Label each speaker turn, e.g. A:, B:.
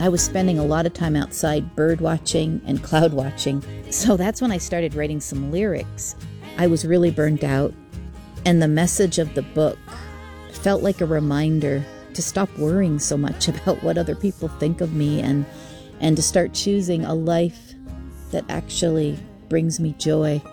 A: I was spending a lot of time outside bird watching and cloud watching. So that's when I started writing some lyrics. I was really burnt out, and the message of the book felt like a reminder to stop worrying so much about what other people think of me and to start choosing a life that actually brings me joy.